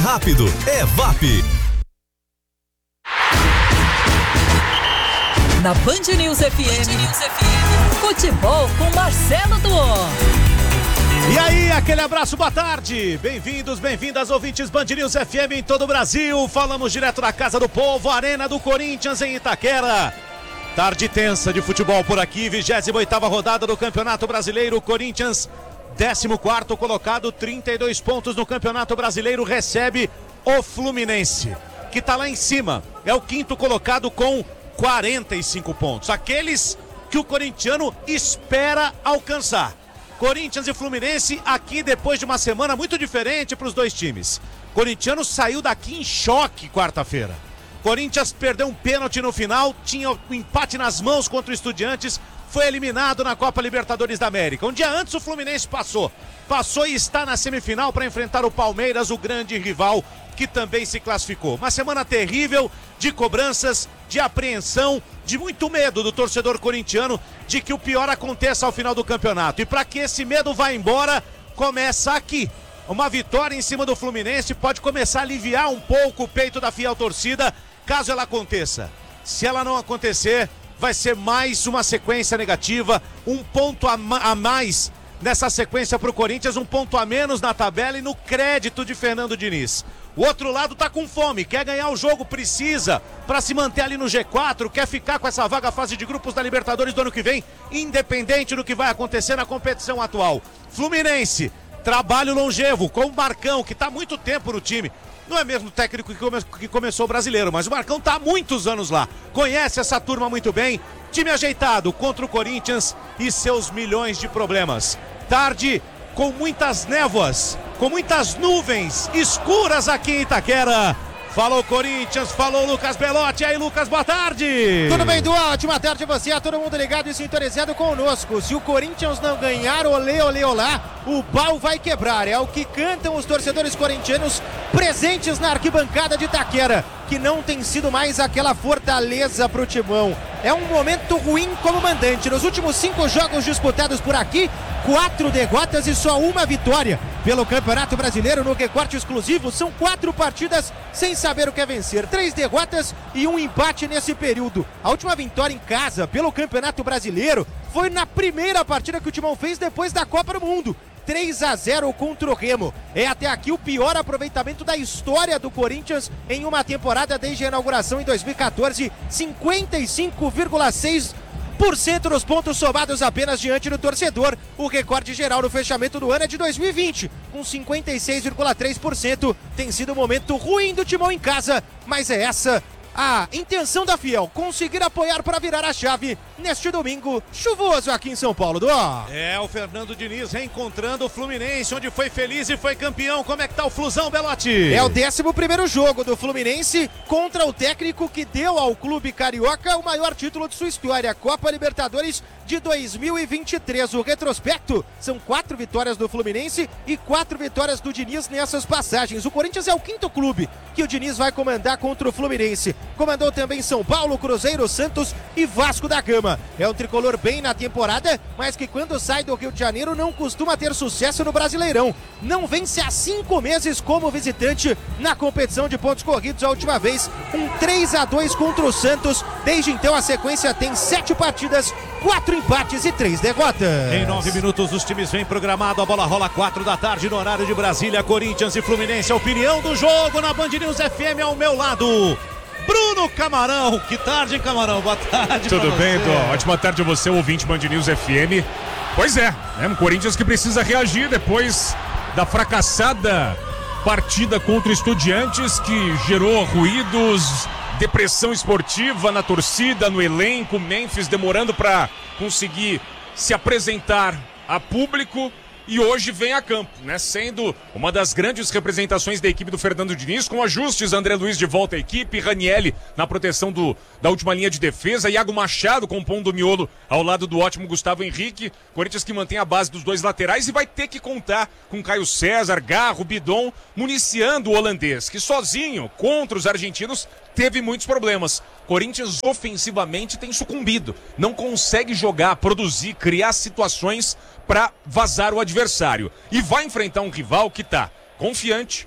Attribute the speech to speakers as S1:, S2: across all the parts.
S1: rápido, é VAP.
S2: Na Band News FM, futebol com Marcelo Duó.
S3: E aí, aquele abraço, boa tarde. Bem-vindos, bem-vindas, ouvintes Band News FM em todo o Brasil. Falamos direto da Casa do Povo, Arena do Corinthians em Itaquera. Tarde tensa de futebol por aqui, 28ª rodada do Campeonato Brasileiro. Corinthians, 14º colocado, 32 pontos no Campeonato Brasileiro, recebe o Fluminense, que tá lá em cima. É o 5º colocado com 45 pontos. Aqueles que o corintiano espera alcançar. Corinthians e Fluminense aqui depois de uma semana muito diferente para os dois times. Corintiano saiu daqui em choque quarta-feira. Corinthians perdeu um pênalti no final, tinha um empate nas mãos contra o Estudiantes, foi eliminado na Copa Libertadores da América. Um dia antes o Fluminense passou e está na semifinal para enfrentar o Palmeiras, o grande rival que também se classificou. Uma semana terrível de cobranças, de apreensão, de muito medo do torcedor corintiano de que o pior aconteça ao final do campeonato. E para que esse medo vá embora, começa aqui. Uma vitória em cima do Fluminense pode começar a aliviar um pouco o peito da fiel torcida, caso ela aconteça. Se ela não acontecer, vai ser mais uma sequência negativa, um ponto a mais nessa sequência para o Corinthians, um ponto a menos na tabela e no crédito de Fernando Diniz. O outro lado tá com fome, quer ganhar o jogo, precisa para se manter ali no G4, quer ficar com essa vaga fase de grupos da Libertadores do ano que vem, independente do que vai acontecer na competição atual. Fluminense, trabalho longevo com o Marcão, que tá há muito tempo no time. Não é mesmo o técnico que começou o brasileiro, mas o Marcão tá há muitos anos lá. Conhece essa turma muito bem. Time ajeitado contra o Corinthians e seus milhões de problemas. Tarde com muitas névoas, com muitas nuvens escuras aqui em Itaquera. Falou Corinthians, falou Lucas Belotti. E aí, Lucas, boa tarde.
S4: Tudo bem, Dual? Ótima tarde a você, a todo mundo ligado e sintonizado conosco. Se o Corinthians não ganhar, olê, olê, olá, o pau vai quebrar. É o que cantam os torcedores corintianos presentes na arquibancada de Itaquera, que não tem sido mais aquela fortaleza pro timão. É um momento ruim como mandante. Nos últimos 5 jogos disputados por aqui, 4 derrotas e só uma vitória. Pelo Campeonato Brasileiro, no recorte exclusivo, são 4 partidas sem saber o que é vencer. 3 derrotas e um empate nesse período. A última vitória em casa pelo Campeonato Brasileiro foi na primeira partida que o Timão fez depois da Copa do Mundo. 3-0 contra o Remo. É até aqui o pior aproveitamento da história do Corinthians em uma temporada desde a inauguração em 2014, 55,6% dos pontos somados apenas diante do torcedor. O recorde geral no fechamento do ano é de 2020, com 56,3%. Tem sido um momento ruim do Timão em casa, mas é essa a intenção da Fiel, conseguir apoiar para virar a chave neste domingo chuvoso aqui em São Paulo.
S3: É o Fernando Diniz reencontrando o Fluminense, onde foi feliz e foi campeão. Como é que tá o Flusão, Belotti?
S4: É o 11º jogo do Fluminense contra o técnico que deu ao clube carioca o maior título de sua história, a Copa Libertadores de 2023. O retrospecto são 4 vitórias do Fluminense e 4 vitórias do Diniz nessas passagens. O Corinthians é o 5º clube que o Diniz vai comandar contra o Fluminense. Comandou também São Paulo, Cruzeiro, Santos e Vasco da Gama. É um tricolor bem na temporada, mas que quando sai do Rio de Janeiro não costuma ter sucesso no Brasileirão. Não vence há 5 meses como visitante na competição de pontos corridos. A última vez, um 3-2 contra o Santos. Desde então a sequência tem 7 partidas, 4 empates e 3 derrotas.
S3: Em 9 minutos os times vêm programado. A bola rola 4 da tarde no horário de Brasília. Corinthians e Fluminense. A opinião do jogo na Band News FM ao meu lado. Bruno Camarão, que tarde, hein, Camarão? Boa tarde.
S5: Tudo bem, Dó? Ótima tarde a você, ouvinte Band News FM. Pois é, um Corinthians que precisa reagir depois da fracassada partida contra o Estudiantes, que gerou ruídos, depressão esportiva na torcida, no elenco, Memphis demorando para conseguir se apresentar a público. E hoje vem a campo, sendo uma das grandes representações da equipe do Fernando Diniz, com ajustes, André Luiz de volta à equipe, Ranielli na proteção da última linha de defesa, Iago Machado compondo o miolo ao lado do ótimo Gustavo Henrique. Corinthians que mantém a base dos 2 laterais e vai ter que contar com Caio César, Garro, Bidon, municiando o holandês, que sozinho, contra os argentinos, teve muitos problemas. Corinthians ofensivamente tem sucumbido, não consegue jogar, produzir, criar situações para vazar o adversário. E vai enfrentar um rival que está confiante,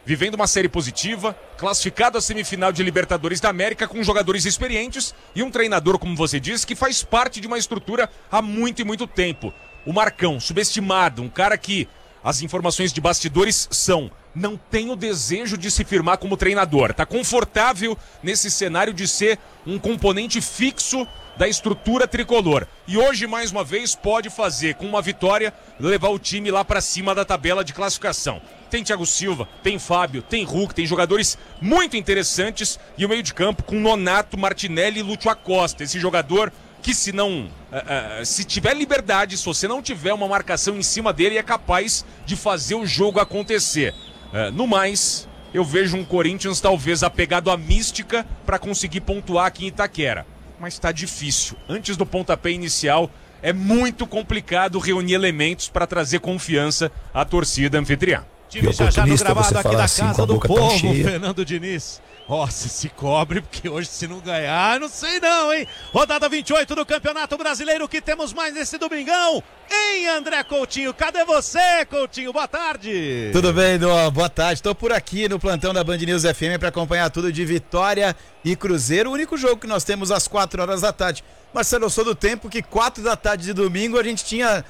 S5: vivendo uma série positiva, classificado à semifinal de Libertadores da América com jogadores experientes e um treinador, como você disse, que faz parte de uma estrutura há muito e muito tempo. O Marcão, subestimado, um cara que as informações de bastidores são: não tem o desejo de se firmar como treinador. Está confortável nesse cenário de ser um componente fixo da estrutura tricolor. E hoje, mais uma vez, pode fazer, com uma vitória, levar o time lá para cima da tabela de classificação. Tem Thiago Silva, tem Fábio, tem Hulk, tem jogadores muito interessantes. E o meio de campo com Nonato, Martinelli e Lúcio Acosta. Esse jogador que, se não... se tiver liberdade, se você não tiver uma marcação em cima dele, é capaz de fazer o jogo acontecer. No mais, eu vejo um Corinthians talvez apegado à mística para conseguir pontuar aqui em Itaquera. Mas está difícil. Antes do pontapé inicial, é muito complicado reunir elementos para trazer confiança à torcida anfitriã.
S3: Time já no gravado aqui da Casa do Povo, Fernando Diniz. Nossa, se cobre, porque hoje se não ganhar, não sei não, hein? Rodada 28 do Campeonato Brasileiro, que temos mais nesse domingão, em André Coutinho. Cadê você, Coutinho? Boa tarde.
S1: Tudo bem, Dom? Boa tarde. Estou por aqui no plantão da Band News FM para acompanhar tudo de Vitória e Cruzeiro. O único jogo que nós temos às 4 horas da tarde. Marcelo, eu sou do tempo que 4 da tarde de domingo a gente tinha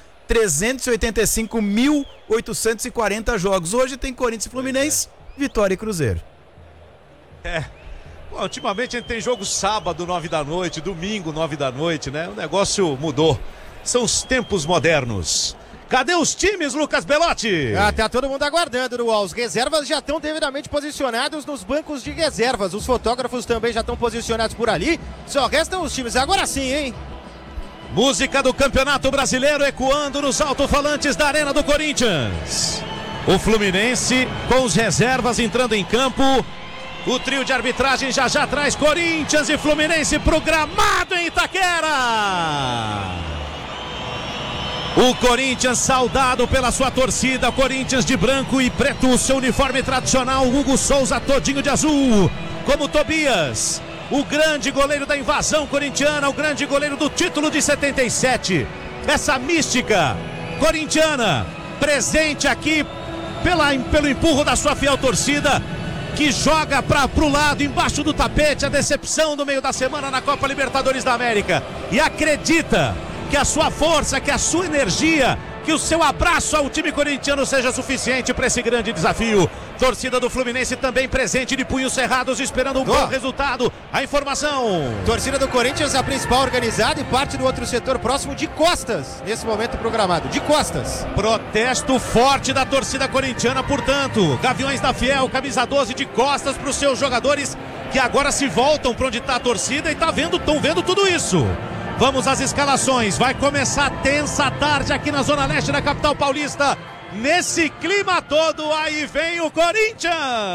S1: 385.840 jogos. Hoje tem Corinthians e Fluminense, Vitória e Cruzeiro.
S3: Bom, ultimamente a gente tem jogo sábado, 9 da noite, domingo, 9 da noite, né? O negócio mudou. São os tempos modernos. Cadê os times, Lucas Belotti?
S4: Tá todo mundo aguardando, Luan. Os reservas já estão devidamente posicionados nos bancos de reservas. Os fotógrafos também já estão posicionados por ali. Só restam os times. Agora sim, hein?
S3: Música do Campeonato Brasileiro ecoando nos alto-falantes da Arena do Corinthians. O Fluminense com os reservas entrando em campo. O trio de arbitragem já traz Corinthians e Fluminense pro gramado em Itaquera. O Corinthians saudado pela sua torcida, Corinthians de branco e preto, o seu uniforme tradicional, Hugo Souza todinho de azul, como Tobias, o grande goleiro da invasão corintiana, o grande goleiro do título de 77. Essa mística corintiana presente aqui pelo empurro da sua fiel torcida, que joga pro lado, embaixo do tapete, a decepção do meio da semana na Copa Libertadores da América. E acredita que a sua força, que a sua energia, que o seu abraço ao time corintiano seja suficiente para esse grande desafio. Torcida do Fluminense também presente de punhos cerrados, esperando um bom resultado. A informação:
S4: torcida do Corinthians, a principal organizada, e parte do outro setor próximo de costas, nesse momento programado, de costas.
S3: Protesto forte da torcida corintiana, portanto. Gaviões da Fiel, camisa 12 de costas para os seus jogadores, que agora se voltam para onde está a torcida e estão vendo tudo isso. Vamos às escalações. Vai começar tensa a tarde aqui na Zona Leste da capital paulista. Nesse clima todo, aí vem o Corinthians.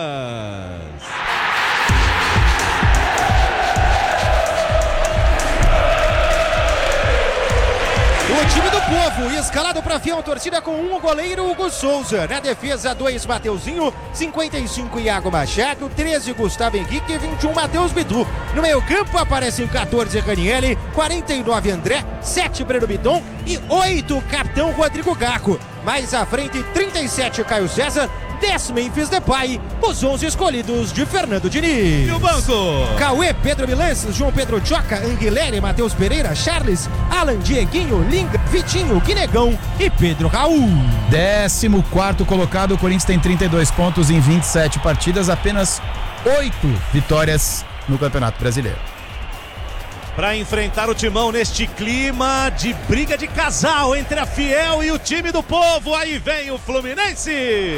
S4: O time do povo, escalado para fiel torcida com o goleiro Hugo Souza. Na defesa, 2 Mateuzinho, 55 Iago Machado, 13 Gustavo Henrique e 21 Matheus Bidu. No meio campo aparecem 14 Ranieri, 49 André, 7 Breno Bidon e 8 capitão Rodrigo Gaco. Mais à frente, 37 Caio César, 10 Memphis Depay, os 11 escolhidos de Fernando Diniz.
S3: E o banco?
S4: Cauê, Pedro Milans, João Pedro Choca, Anguilere, Matheus Pereira, Charles, Alan, Dieguinho, Linga, Vitinho, Guinegão e Pedro Raul.
S1: 14º colocado, o Corinthians tem 32 pontos em 27 partidas, apenas 8 vitórias no Campeonato Brasileiro.
S3: Para enfrentar o Timão neste clima de briga de casal entre a Fiel e o time do povo, aí vem o Fluminense.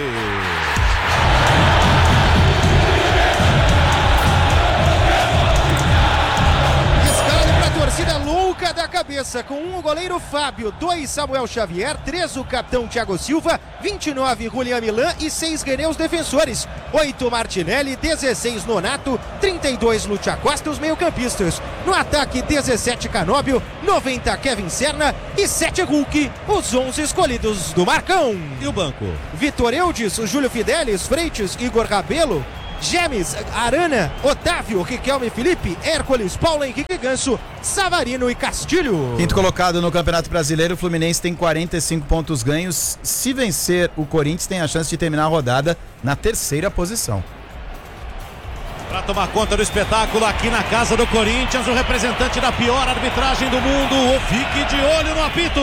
S4: Escalado para a torcida louca da cabeça, com 1 o goleiro Fábio, 2 Samuel Xavier, 3 o capitão Thiago Silva, 29 Julian Milan e 6 Guerreiros defensores, 8 Martinelli, 16 Nonato, 32 Lúcio Acosta, os meio-campistas. No ataque, 17 Canóbio, 90 Kevin Serna e 7 Hulk, os 11 escolhidos do Marcão.
S3: E o banco?
S4: Vitor Eudes, Júlio Fidelis, Freitas, Igor Rabelo, Gemes, Arana, Otávio, Riquelme, Felipe, Hércules, Paulo Henrique Ganso, Savarino e Castilho.
S1: Quinto colocado no Campeonato Brasileiro, o Fluminense tem 45 pontos ganhos. Se vencer o Corinthians, tem a chance de terminar a rodada na terceira posição.
S3: Para tomar conta do espetáculo aqui na casa do Corinthians, o representante da pior arbitragem do mundo, fique de olho no apito.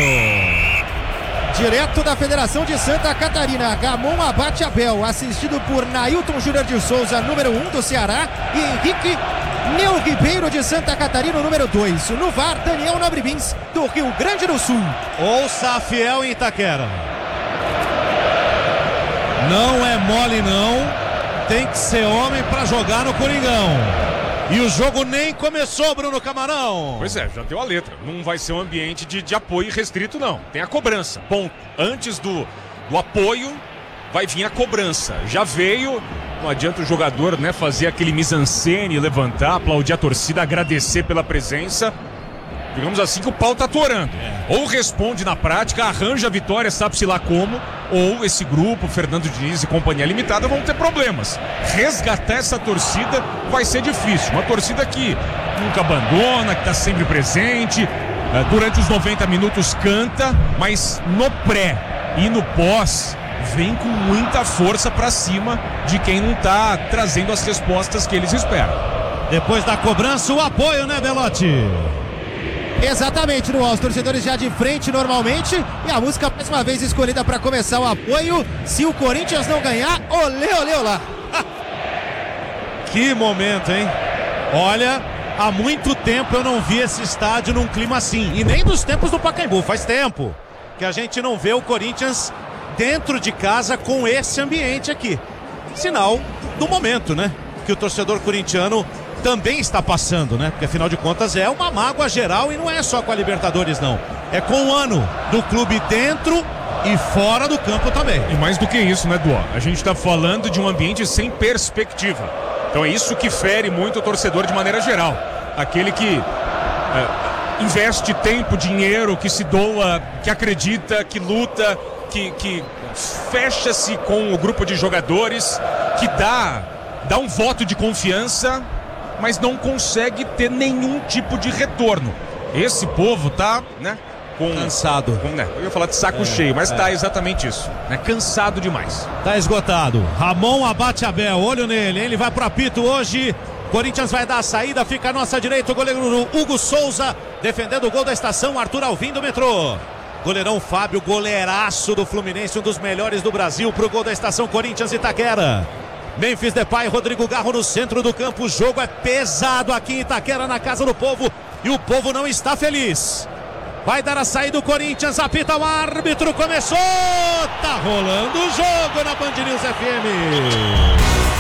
S4: Direto da Federação de Santa Catarina, Ramon Abate Abel, assistido por Nailton Júnior de Souza, número 1 do Ceará, e Henrique Neu Ribeiro de Santa Catarina, número 2. No VAR, Daniel Nobre Bins, do Rio Grande do Sul.
S3: Ouça a Fiel em Itaquera. Não é mole não, tem que ser homem para jogar no Coringão. E o jogo nem começou, Bruno Camarão.
S5: Pois é, já deu a letra. Não vai ser um ambiente de apoio restrito, não. Tem a cobrança, ponto. Antes do apoio, vai vir a cobrança. Já veio, não adianta o jogador, né, fazer aquele mise-en-scène, levantar, aplaudir a torcida, agradecer pela presença. Digamos assim que o pau tá atorando. Ou responde na prática, arranja a vitória, sabe-se lá como, ou esse grupo, Fernando Diniz e Companhia Limitada, vão ter problemas. Resgatar essa torcida vai ser difícil. Uma torcida que nunca abandona, que tá sempre presente, durante os 90 minutos canta, mas no pré e no pós vem com muita força pra cima de quem não tá trazendo as respostas que eles esperam.
S3: Depois da cobrança, o apoio, né, Belotti?
S4: Exatamente, Luan, os torcedores já de frente normalmente, e a música mais uma vez escolhida para começar o apoio. Se o Corinthians não ganhar, olê, olê, olá.
S3: Que momento, hein? Olha, há muito tempo eu não vi esse estádio num clima assim, e nem dos tempos do Pacaembu, faz tempo que a gente não vê o Corinthians dentro de casa com esse ambiente aqui. Sinal do momento, né? Que o torcedor corintiano também está passando, né? Porque afinal de contas é uma mágoa geral e não é só com a Libertadores, não. É com o ano do clube dentro e fora do campo também.
S5: E mais do que isso, né, Duó? A gente está falando de um ambiente sem perspectiva. Então é isso que fere muito o torcedor de maneira geral. Aquele que investe tempo, dinheiro, que se doa, que acredita, que luta, que fecha-se com o grupo de jogadores, que dá um voto de confiança, mas não consegue ter nenhum tipo de retorno. Esse povo tá, né,
S3: cansado.
S5: Eu ia falar de saco cheio, mas tá exatamente isso, né, cansado demais.
S3: Tá esgotado. Ramon Abate Abel, olho nele, hein? Ele vai pro apito hoje. Corinthians vai dar a saída, fica à nossa direita o goleiro Hugo Souza, defendendo o gol da estação, Arthur Alvim do metrô. Goleirão Fábio, goleiraço do Fluminense, um dos melhores do Brasil, pro gol da estação Corinthians Itaquera. Memphis Depay, Rodrigo Garro no centro do campo. O jogo é pesado aqui em Itaquera, na casa do povo, e o povo não está feliz. Vai dar a saída do Corinthians, apita o árbitro, começou! Tá rolando o jogo na Band News FM.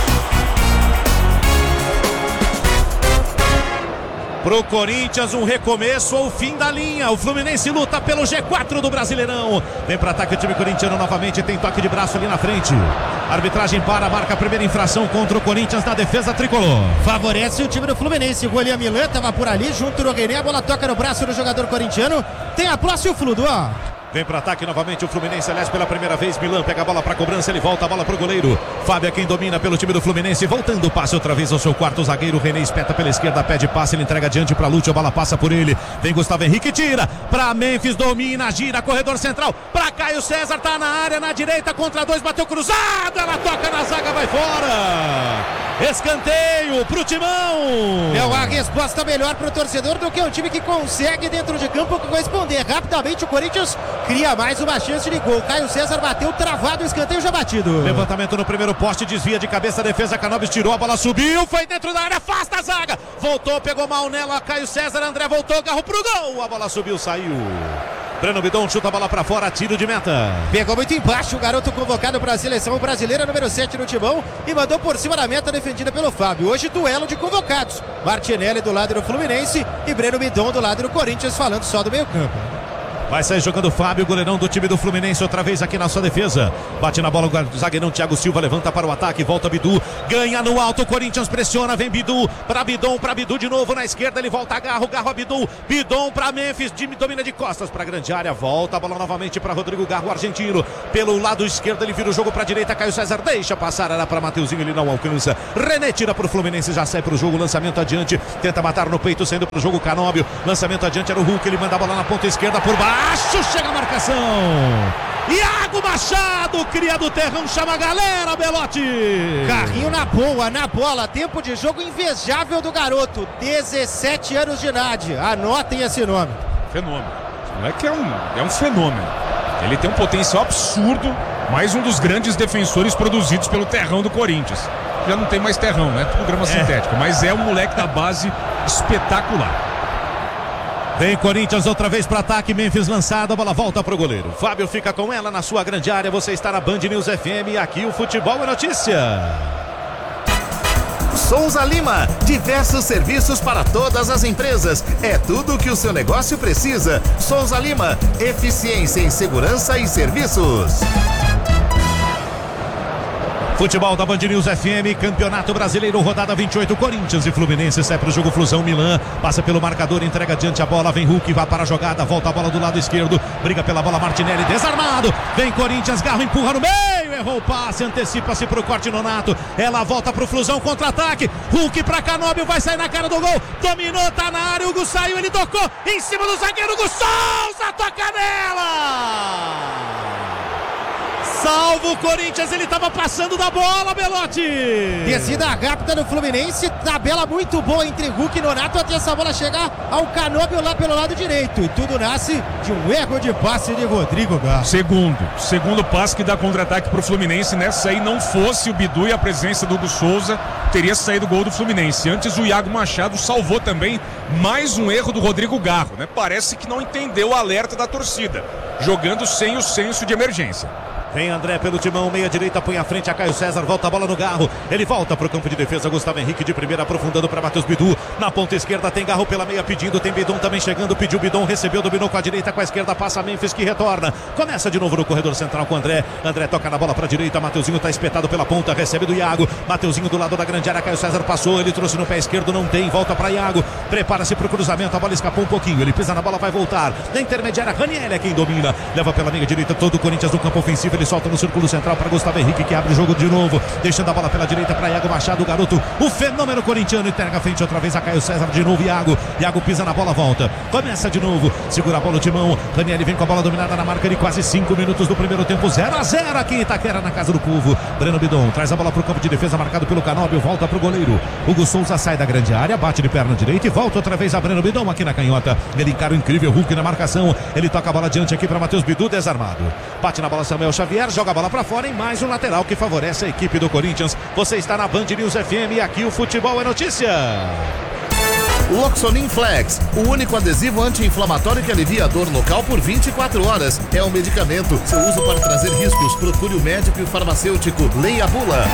S3: Pro Corinthians, um recomeço ou fim da linha. O Fluminense luta pelo G4 do Brasileirão. Vem para ataque o time corintiano novamente. Tem toque de braço ali na frente. Arbitragem marca a primeira infração contra o Corinthians na defesa tricolor.
S4: Favorece o time do Fluminense. O goleiro Milan estava por ali, junto do René. A bola toca no braço do jogador corintiano. Tem a posse o Fludo, ó.
S3: Vem para ataque novamente o Fluminense, aliás, pela primeira vez. Milan pega a bola para cobrança, ele volta a bola pro goleiro. Fábio é quem domina pelo time do Fluminense, voltando o passe outra vez ao seu quarto zagueiro. René espeta pela esquerda, pede passe, ele entrega adiante para Lúcio, a bola passa por ele. Vem Gustavo Henrique, tira para Memphis, domina, gira, corredor central para Caio César, tá na área, na direita, contra dois, bateu cruzado, ela toca na zaga, vai fora. Escanteio pro Timão.
S4: É uma resposta melhor pro torcedor do que um time que consegue dentro de campo corresponder rapidamente. O Corinthians cria mais uma chance de gol. Caio César bateu travado, o escanteio já batido.
S3: Levantamento no primeiro poste, desvia de cabeça a defesa, Canobis tirou, a bola subiu, foi dentro da área, afasta a zaga, voltou, pegou mal nela, Caio César, André voltou, Garro pro gol, a bola subiu, saiu. Breno Bidon chuta a bola pra fora, tiro de meta.
S4: Pegou muito embaixo o garoto convocado para a seleção brasileira, número 7 no timão, e mandou por cima da meta, defendida pelo Fábio. Hoje duelo de convocados, Martinelli do lado do Fluminense e Breno Bidon do lado do Corinthians, falando só do meio campo.
S3: Vai sair jogando o Fábio, goleirão do time do Fluminense, outra vez aqui na sua defesa. Bate na bola o zagueirão Thiago Silva, levanta para o ataque, volta Bidu, ganha no alto, o Corinthians pressiona, vem Bidu, para Bidu de novo na esquerda, ele volta a Garro a Bidu, Bidon para Memphis, domina de costas para a grande área, volta a bola novamente para Rodrigo Garro, argentino, pelo lado esquerdo, ele vira o jogo para a direita, Caio César deixa passar, era para Mateuzinho, ele não alcança, René tira para o Fluminense, já sai para o jogo, lançamento adiante, tenta matar no peito, saindo para o jogo Canóbio, lançamento adiante era o Hulk, ele manda a bola na ponta esquerda por baixo, chega a marcação, Iago Machado, cria do terrão, chama a galera, Belotti.
S4: Carrinho na boa, na bola, tempo de jogo invejável do garoto, 17 anos de idade, anotem esse nome.
S5: Fenômeno, esse moleque é um fenômeno, ele tem um potencial absurdo, mais um dos grandes defensores produzidos pelo terrão do Corinthians. Já não tem mais terrão, né? Tudo grama sintética, mas é um moleque da base espetacular.
S3: Vem Corinthians outra vez para ataque, Memphis lançado, a bola volta pro goleiro. Fábio fica com ela na sua grande área, você está na Band News FM, aqui o Futebol é Notícia.
S6: Souza Lima, diversos serviços para todas as empresas, é tudo o que o seu negócio precisa. Souza Lima, eficiência em segurança e serviços.
S3: Futebol da Band News FM, Campeonato Brasileiro, rodada 28, Corinthians e Fluminense, sai para o jogo Flusão, Milan, passa pelo marcador, entrega adiante a bola, vem Hulk, vai para a jogada, volta a bola do lado esquerdo, briga pela bola, Martinelli desarmado, vem Corinthians, Garro empurra no meio, errou o passe, antecipa-se para o corte Nonato, ela volta para o Flusão, contra-ataque, Hulk para Canóbio, vai sair na cara do gol, dominou, tá na área, Hugo saiu, ele tocou, em cima do zagueiro, Hugo Souza, toca nela! Salvo o Corinthians, ele estava passando da bola, Belotti.
S4: Descida rápida do Fluminense, tabela muito boa entre Hulk e Nonato até essa bola chegar ao Canóbio lá pelo lado direito. E tudo nasce de um erro de passe de Rodrigo Garro.
S5: Segundo passe que dá contra-ataque pro Fluminense, nessa aí não fosse o Bidu e a presença do Hugo Souza, teria saído o gol do Fluminense. Antes o Iago Machado salvou também mais um erro do Rodrigo Garro, né? Parece que não entendeu o alerta da torcida, jogando sem o senso de emergência.
S3: Vem André pelo timão, meia direita, põe à frente a Caio César, volta a bola no Garro, ele volta para o campo de defesa, Gustavo Henrique de primeira, aprofundando para Matheus Bidu, na ponta esquerda tem Garro pela meia pedindo, tem Bidon também chegando, pediu Bidon, recebeu, dominou com a direita, com a esquerda, passa Memphis que retorna, começa de novo no corredor central com André toca na bola para a direita, Mateuzinho está espetado pela ponta, recebe do Iago, Mateuzinho do lado da grande área, Caio César passou, ele trouxe no pé esquerdo, não tem, volta para Iago, prepara-se para o cruzamento, a bola escapou um pouquinho, ele pisa na bola, vai voltar, na intermediária, Raniel é quem domina, leva pela meia direita, todo o Corinthians no campo ofensivo, ele solta no círculo central para Gustavo Henrique que abre o jogo de novo, deixando a bola pela direita para Iago Machado, o garoto, o fenômeno corintiano, entrega a frente outra vez a Caio César, de novo Iago pisa na bola, volta, começa de novo, segura a bola no timão, Ranieri vem com a bola dominada na marca de quase 5 minutos do primeiro tempo, 0-0 aqui em Itaquera, na casa do povo. Breno Bidon traz a bola para o campo de defesa, marcado pelo Canóbio, volta para o goleiro, Hugo Souza sai da grande área, bate de perna direita e volta outra vez a Breno Bidon aqui na canhota, ele encara o incrível Hulk na marcação, ele toca a bola adiante aqui para Matheus Bidu, desarmado, bate na bola Samuel Xavier, joga a bola para fora em mais um lateral que favorece a equipe do Corinthians. Você está na Band News FM e aqui o Futebol é Notícia.
S6: Loxonin Flex, o único adesivo anti-inflamatório que alivia a dor local por 24 horas. É um medicamento. Seu uso pode trazer riscos. Procure o médico e o farmacêutico. Leia a bula.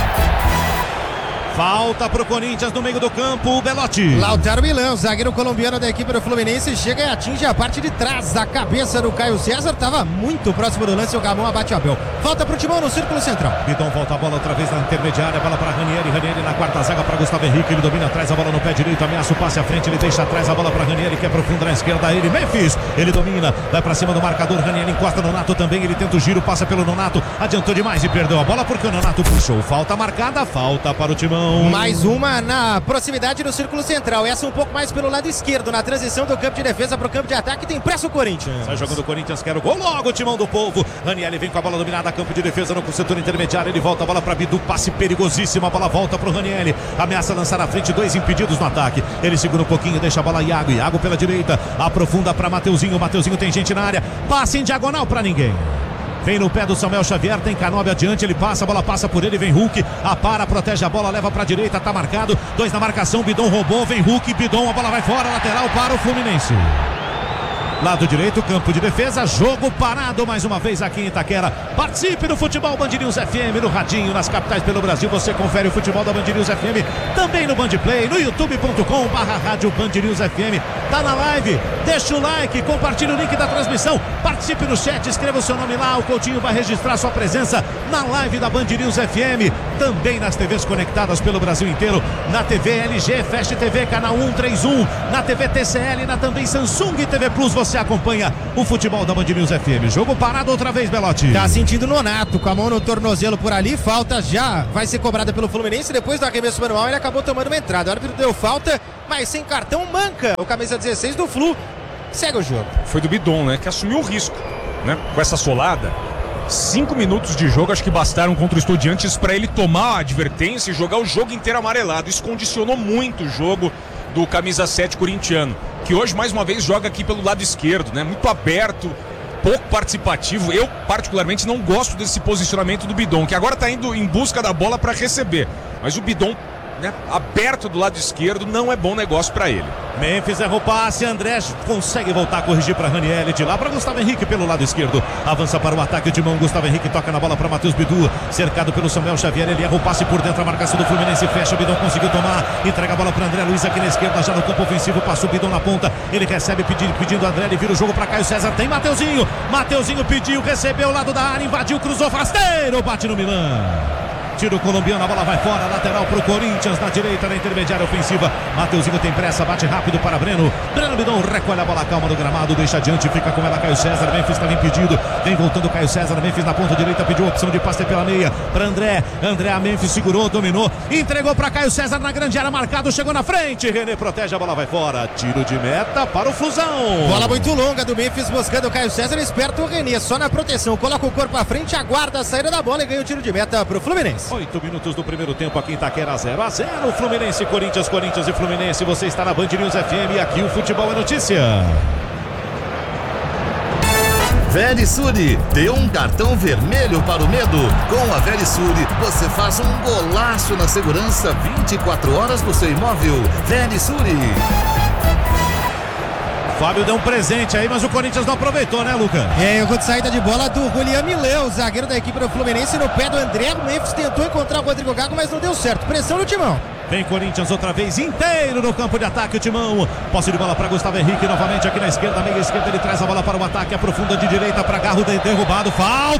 S3: Falta pro Corinthians no meio do campo, o Belotti.
S4: Lautaro Milan, zagueiro colombiano da equipe do Fluminense, chega e atinge a parte de trás da cabeça do Caio César, estava muito próximo do lance, o Gamão abate o Abel. Volta pro timão no círculo central.
S3: Bidon volta a bola outra vez na intermediária, bola para Ranieri na quarta zaga para Gustavo Henrique, ele domina atrás a bola no pé direito, ameaça o passe à frente, ele deixa atrás a bola para Ranieri, que é profunda na esquerda, ele Memphis, ele domina, vai para cima do marcador, Ranieri encosta no Nonato também, ele tenta o giro, passa pelo Nonato, adiantou demais e perdeu a bola porque o Nonato puxou. Falta marcada, falta para o timão.
S4: Mais uma na proximidade do círculo central, essa um pouco mais pelo lado esquerdo, na transição do campo de defesa para o campo de ataque, tem pressa o Corinthians.
S3: Sai jogando o Corinthians, quer o gol logo, o timão do povo. Ranieri vem com a bola dominada, campo de defesa no setor intermediário, ele volta a bola para Bidu, passe perigosíssimo, a bola volta para o Ranieri, ameaça lançar na frente, 2 impedidos no ataque, ele segura um pouquinho, deixa a bola Iago pela direita, aprofunda para Mateuzinho tem gente na área, passe em diagonal para ninguém. Vem no pé do Samuel Xavier, tem Canóbio adiante, ele passa, a bola passa por ele, vem Hulk, protege a bola, leva pra direita, tá marcado, 2 na marcação, Bidon roubou, vem Hulk, Bidon, a bola vai fora, lateral para o Fluminense. Lado direito, campo de defesa, jogo parado mais uma vez aqui em Itaquera. Participe do Futebol Band News FM, no radinho, nas capitais pelo Brasil. Você confere o futebol da Band News FM também no Band Play, no youtube.com/rádio Band News FM. Tá na live, deixa o like, compartilha o link da transmissão, participe no chat, escreva o seu nome lá. O Coutinho vai registrar sua presença na live da Band News FM, também nas TVs conectadas pelo Brasil inteiro, na TV LG, Fast TV, canal 131, na TV TCL, na também Samsung TV Plus. Você acompanha o futebol da Band News FM. Jogo parado outra vez, Belotti.
S4: Tá sentindo Nonato, com a mão no tornozelo por ali, falta já vai ser cobrada pelo Fluminense. Depois do arremesso manual, ele acabou tomando uma entrada. O árbitro deu falta, mas sem cartão, manca o camisa 16 do Flu. Segue o jogo.
S5: Foi do Bidon, né? Que assumiu o risco, né? Com essa solada. 5 minutos de jogo, acho que bastaram contra o Estudiantes para ele tomar a advertência e jogar o jogo inteiro amarelado. Isso condicionou muito o jogo do camisa 7 corintiano, que hoje mais uma vez joga aqui pelo lado esquerdo, né? Muito aberto, pouco participativo. Eu particularmente não gosto desse posicionamento do Bidon, que agora está indo em busca da bola para receber, mas o Bidon, né, aberto do lado esquerdo, não é bom negócio para ele.
S3: Memphis errou o passe, André consegue voltar a corrigir para Ranieri, de lá para Gustavo Henrique pelo lado esquerdo, avança para o ataque de mão, Gustavo Henrique toca na bola para Matheus Bidu, cercado pelo Samuel Xavier, ele erra o passe por dentro, a marcação do Fluminense fecha, Bidon conseguiu tomar, entrega a bola para André Luiz aqui na esquerda, já no campo ofensivo, passou o Bidon na ponta, ele recebe pedindo André, ele vira o jogo para Caio César, tem Mateuzinho pediu, recebeu o lado da área, invadiu, cruzou, rasteiro, bate no Milan. Tiro colombiano, a bola vai fora, lateral pro Corinthians, na direita, na intermediária ofensiva. Mateuzinho tem pressa, bate rápido para Breno. Breno Bidon recolhe a bola calma no gramado, deixa adiante, fica com ela Caio César. Memphis estava impedido, vem voltando Caio César. Memphis na ponta direita, pediu a opção de passe pela meia para André. André, a Memphis segurou, dominou, entregou para Caio César na grande área, marcado, chegou na frente. René protege, a bola vai fora. Tiro de meta para o Flusão.
S4: Bola muito longa do Memphis buscando o Caio César, esperto o René, só na proteção, coloca o corpo à frente, aguarda a saída da bola e ganha o tiro de meta pro Fluminense.
S3: 8 minutos do primeiro tempo aqui em Itaquera, 0-0. Fluminense, Corinthians e Fluminense. Você está na Band News FM e aqui o futebol é notícia.
S6: Verisure, deu um cartão vermelho para o medo. Com a Verisure, você faz um golaço na segurança 24 horas do seu imóvel. Verisure.
S3: Fábio deu um presente aí, mas o Corinthians não aproveitou, né, Luca?
S4: Erro de saída de bola do Julián Mileu, zagueiro da equipe do Fluminense, no pé do André. O Memphis tentou encontrar o Rodrigo Gago, mas não deu certo. Pressão no timão.
S3: Vem Corinthians outra vez inteiro no campo de ataque, o timão. Posse de bola para Gustavo Henrique novamente aqui na esquerda, meia esquerda, ele traz a bola para o ataque, aprofunda de direita para Garro, derrubado,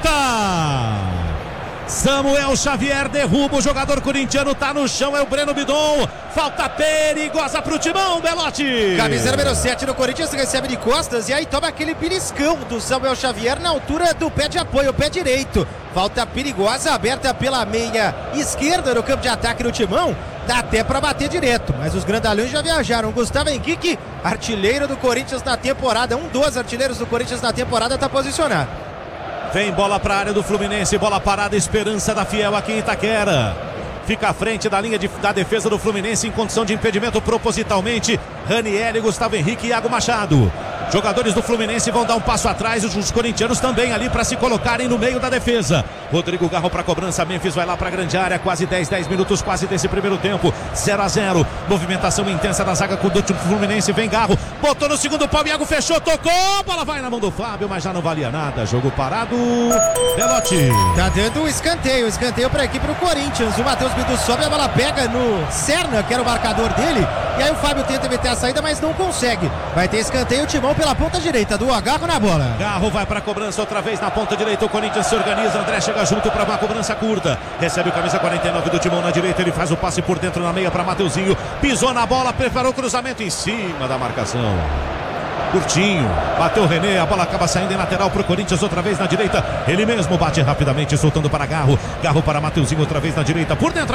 S3: falta! Samuel Xavier derruba o jogador corintiano, tá no chão, é o Breno Bidon. Falta perigosa pro timão, Belotti.
S4: Camisa número 7 no Corinthians recebe de costas e aí toma aquele beliscão do Samuel Xavier na altura do pé de apoio, o pé direito. Falta perigosa, aberta pela meia esquerda no campo de ataque do timão. Dá até pra bater direto, mas os grandalhões já viajaram. Gustavo Henrique, artilheiro do Corinthians na temporada, um dos artilheiros do Corinthians na temporada, tá posicionado.
S3: Vem bola para a área do Fluminense, bola parada, esperança da Fiel aqui em Itaquera. Fica à frente da linha da defesa do Fluminense em condição de impedimento propositalmente. Ranieri, Gustavo Henrique e Iago Machado. Jogadores do Fluminense vão dar um passo atrás, os corintianos também ali para se colocarem no meio da defesa. Rodrigo Garro para cobrança, Memphis vai lá para a grande área, quase 10 minutos quase desse primeiro tempo, 0-0. Movimentação intensa da zaga com o do Fluminense, vem Garro, botou no segundo pau, Iago fechou, tocou, bola vai na mão do Fábio, mas já não valia nada, jogo parado. Belotti.
S4: Tá dando escanteio para a equipe do Corinthians. O Matheus Bidu sobe, a bola pega no Serna, que era o marcador dele, e aí o Fábio tenta meter a saída, mas não consegue. Vai ter escanteio, o timão pela ponta direita do Garro na bola.
S3: Garro vai para a cobrança outra vez na ponta direita, o Corinthians se organiza, André chega junto para uma cobrança curta, recebe o camisa 49 do timão na direita, ele faz o passe por dentro na meia para Mateuzinho, pisou na bola, preparou o cruzamento em cima da marcação. Curtinho, bateu o René, a bola acaba saindo em lateral pro Corinthians outra vez na direita, ele mesmo bate rapidamente, soltando para Garro, Garro para Mateuzinho outra vez na direita, por dentro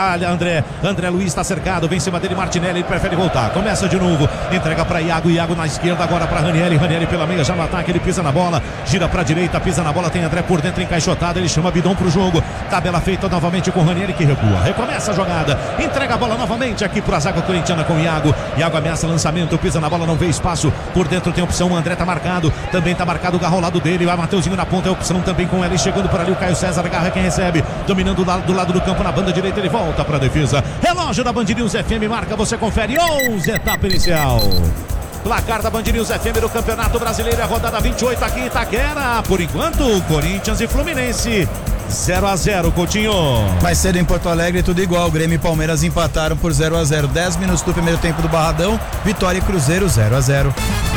S3: André Luiz está cercado, vem em cima dele Martinelli, ele prefere voltar, começa de novo, entrega para Iago na esquerda, agora para Ranieri pela meia, já no ataque, ele pisa na bola, gira para a direita, pisa na bola, tem André por dentro encaixotado, ele chama Bidon pro jogo, tabela feita novamente com Ranieri que recua, recomeça a jogada, entrega a bola novamente aqui para a zaga corintiana com Iago ameaça lançamento, pisa na bola, não vê espaço, por dentro tem opção, o André tá marcado, também tá marcado o Garro ao lado dele, o Mateuzinho na ponta, é opção também com ela, e chegando por ali o Caio César, Garra quem recebe, dominando do lado do campo na banda direita, ele volta pra defesa, relógio da Band News FM marca, você confere 11, etapa inicial. Placar da Band News FM do Campeonato Brasileiro, a rodada 28 aqui em Itaquera. Por enquanto, Corinthians e Fluminense 0-0, Coutinho.
S1: Mais cedo em Porto Alegre, tudo igual. Grêmio e Palmeiras empataram por 0-0. 10 minutos do primeiro tempo do Barradão. Vitória e Cruzeiro 0-0.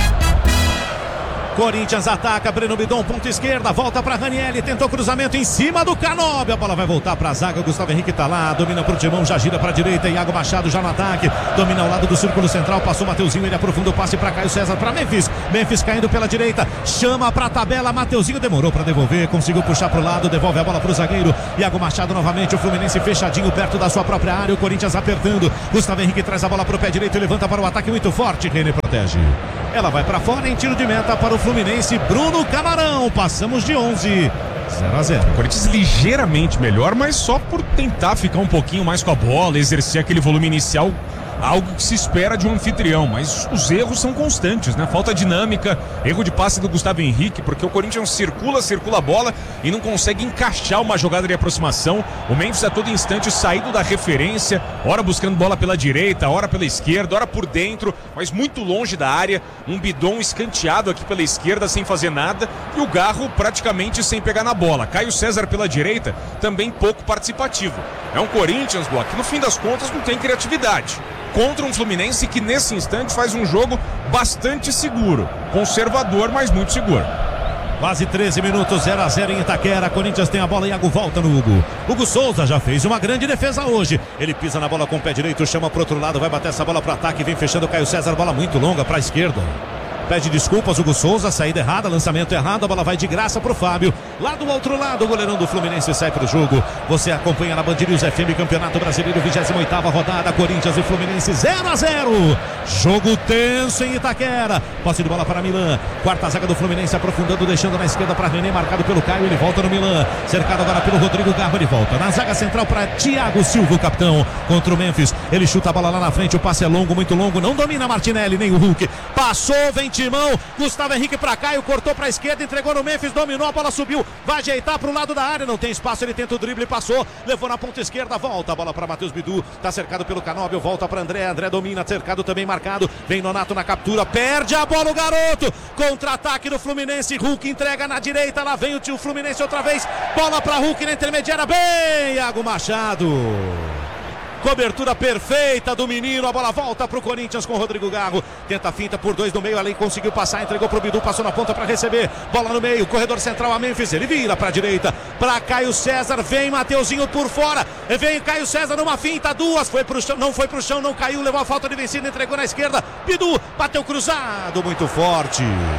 S3: Corinthians ataca, Breno Bidon, ponta esquerda, volta para Ranieri, tentou cruzamento em cima do Canóbio, a bola vai voltar para a zaga, Gustavo Henrique tá lá, domina pro Timão, já gira para a direita, Iago Machado já no ataque, domina ao lado do círculo central, passou Mateuzinho, ele aprofunda o passe para Caio César, para Memphis caindo pela direita, chama para a tabela, Mateuzinho demorou para devolver, conseguiu puxar pro lado, devolve a bola pro zagueiro, Iago Machado novamente, o Fluminense fechadinho perto da sua própria área, o Corinthians apertando, Gustavo Henrique traz a bola pro pé direito e levanta para o ataque muito forte, René protege. Ela vai para fora em tiro de meta para o Fluminense, Bruno Camarão, passamos de 11, 0-0.
S5: O Corinthians ligeiramente melhor, mas só por tentar ficar um pouquinho mais com a bola, exercer aquele volume inicial, algo que se espera de um anfitrião, mas os erros são constantes, né? Falta dinâmica, erro de passe do Gustavo Henrique, porque o Corinthians circula a bola e não consegue encaixar uma jogada de aproximação. O Memphis a todo instante saído da referência, ora buscando bola pela direita, ora pela esquerda, ora por dentro, mas muito longe da área. Um Bidon escanteado aqui pela esquerda sem fazer nada e o Garro praticamente sem pegar na bola. Caio César pela direita, também pouco participativo. É um Corinthians, Bloch, que no fim das contas não tem criatividade. Contra um Fluminense que nesse instante faz um jogo bastante seguro, conservador, mas muito seguro.
S3: Quase 13 minutos, 0-0 em Itaquera. Corinthians tem a bola, Iago volta no Hugo. Hugo Souza já fez uma grande defesa hoje. Ele pisa na bola com o pé direito, chama pro outro lado, vai bater essa bola pro ataque, vem fechando o Caio César, bola muito longa pra esquerda. Pede desculpas, Hugo Souza, saída errada, lançamento errado, a bola vai de graça pro Fábio. Lá do outro lado, o goleirão do Fluminense sai pro jogo. Você acompanha na Band News FM, Campeonato Brasileiro, 28ª rodada, Corinthians e Fluminense 0-0. Jogo tenso em Itaquera. Posse de bola para Milan. Quarta zaga do Fluminense aprofundando, deixando na esquerda para René, marcado pelo Caio, ele volta no Milan. Cercado agora pelo Rodrigo Garro, ele volta. Na zaga central para Thiago Silva, o capitão, contra o Memphis. Ele chuta a bola lá na frente, o passe é longo, muito longo, não domina Martinelli, nem o Hulk. Passou, vem Timão, Gustavo Henrique para Caio, cortou para a esquerda, entregou no Memphis, dominou, a bola subiu, vai ajeitar para o lado da área, não tem espaço, ele tenta o drible, passou, levou na ponta esquerda, volta a bola para Matheus Bidu, tá cercado pelo Canóbio, volta para André domina, cercado também marcado, vem Nonato na captura, perde a bola o garoto, contra-ataque do Fluminense, Hulk entrega na direita, lá vem o tio Fluminense outra vez, bola para Hulk na intermediária, bem, Iago Machado. Cobertura perfeita do menino, a bola volta pro Corinthians com o Rodrigo Garro, tenta a finta por 2 no meio, ali conseguiu passar, entregou pro Bidu, passou na ponta para receber, bola no meio, corredor central a Memphis, ele vira pra direita, pra Caio César, vem Mateuzinho por fora, vem Caio César numa finta, duas, foi pro chão, não caiu, levou a falta de vencida, entregou na esquerda, Bidu, bateu cruzado, muito forte.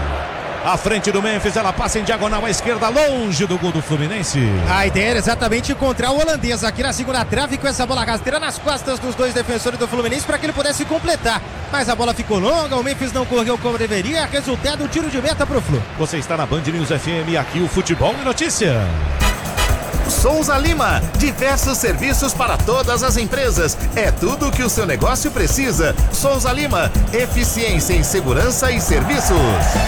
S3: À frente do Memphis, ela passa em diagonal à esquerda, longe do gol do Fluminense.
S4: A ideia era exatamente encontrar o holandês aqui na segunda trave com essa bola rasteira nas costas dos dois defensores do Fluminense para que ele pudesse completar. Mas a bola ficou longa, o Memphis não correu como deveria, resultado, tiro de meta pro Flu.
S3: Você está na Band News FM, aqui o Futebol e Notícia.
S6: Souza Lima, diversos serviços para todas as empresas. É tudo o que o seu negócio precisa. Souza Lima, eficiência em segurança e serviços.